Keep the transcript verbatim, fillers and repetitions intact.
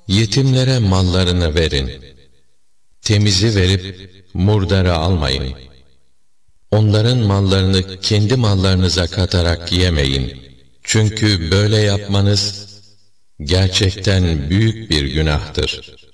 Yetimlere mallarını verin. Temizi verip murdarı almayın. Onların mallarını kendi mallarınıza katarak yemeyin. Çünkü böyle yapmanız gerçekten büyük bir günahtır.